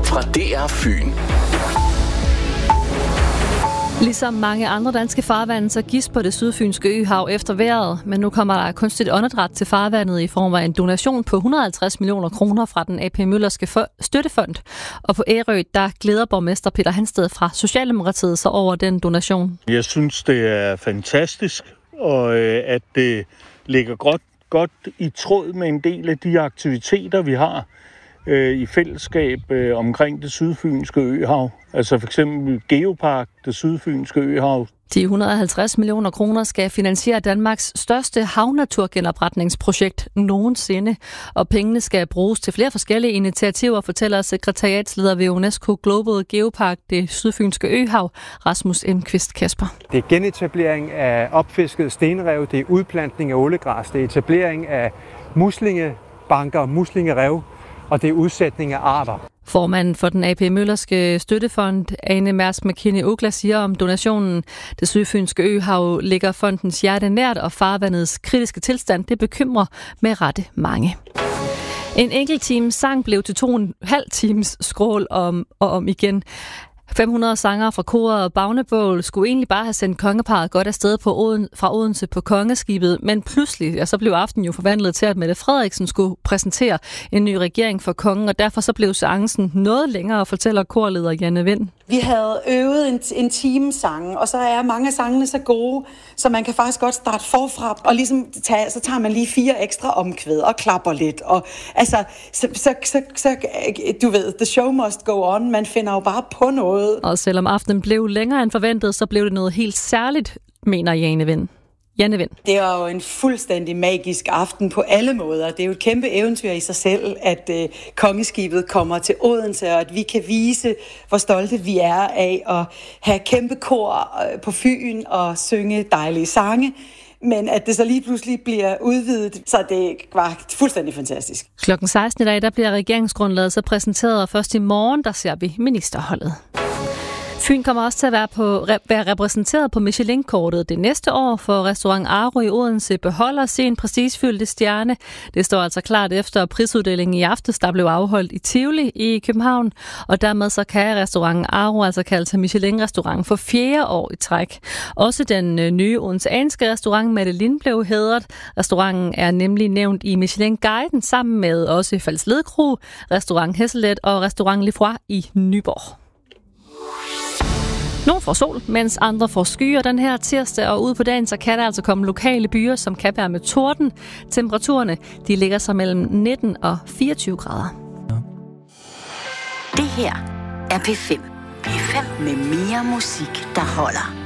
fra DR Fyn. Ligesom mange andre danske farvande, så gisper det sydfynske øhav efter vejret, men nu kommer der kunstigt åndedræt til farvandet i form af en donation på 150 millioner kroner fra den AP Møllerske Støttefond. Og på Ærø, der glæder borgmester Peter Hansted fra Socialdemokratiet sig over den donation. Jeg synes, det er fantastisk, og at det ligger godt i tråd med en del af de aktiviteter, vi har i fællesskab omkring det sydfynske øhav. Altså for eksempel Geopark, det sydfynske øhav. De 150 millioner kroner skal finansiere Danmarks største havnaturgenopretningsprojekt nogensinde, og pengene skal bruges til flere forskellige initiativer, fortæller sekretariatsleder ved UNESCO Global Geopark, det sydfynske øhav, Rasmus M. Kvist Kasper. Det er genetablering af opfisket stenrev, det er udplantning af ålegræs, det er etablering af muslingebanker, muslingerev, og det er udsætning af arter. Formanden for den AP Møllerske Støttefond, Ane Mærsk McKinney Ugla, siger om donationen: Det sydfynske øhav ligger fondens hjerte nært, og farvandets kritiske tilstand, det bekymrer med rette mange. En enkelt times sang blev til 2,5 times skrål om igen. 500 sangere fra koret og Bagnebål skulle egentlig bare have sendt kongeparret godt afsted fra Odense på kongeskibet, men pludselig så blev aftenen jo forvandlet til, at Mette Frederiksen skulle præsentere en ny regering for kongen, og derfor så blev seancen noget længere, fortæller korleder Janne Vind. Vi havde øvet en time sange, og så er mange af sangene så gode, så man kan faktisk godt starte forfra, og ligesom så tager man lige 4 ekstra omkvæd og klapper lidt, og altså, så du ved, the show must go on, man finder jo bare på noget. Og selvom aftenen blev længere end forventet, så blev det noget helt særligt, mener Janne Vind. Det er jo en fuldstændig magisk aften på alle måder. Det er jo et kæmpe eventyr i sig selv, at kongeskibet kommer til Odense, og at vi kan vise, hvor stolte vi er af at have kæmpe kor på Fyn og synge dejlige sange. Men at det så lige pludselig bliver udvidet, så det var fuldstændig fantastisk. Klokken 16 i dag, der bliver regeringsgrundlaget så præsenteret, og først i morgen, der ser vi ministerholdet. Fyn kommer også til at være repræsenteret på Michelin-kortet det næste år, for restaurant Aro i Odense beholder sin prestigefyldte stjerne. Det står altså klart efter prisuddelingen i aftes, der blev afholdt i Tivoli i København, og dermed så kan restaurant Aro altså kalde sig Michelin-restaurant for 4. år i træk. Også den nye odenseanske restaurant Madeline blev hædret. Restauranten er nemlig nævnt i Michelin-guiden sammen med også Fals Ledkro, restaurant Hesselet og restaurant Lefroy i Nyborg. Nogle får sol, mens andre får skyer den her tirsdag, og ude på dagen så kan der altså komme lokale byer, som kan være med torden. Temperaturerne, de ligger sig mellem 19 og 24 grader. Det her er P5. P5 med mere musik, der holder.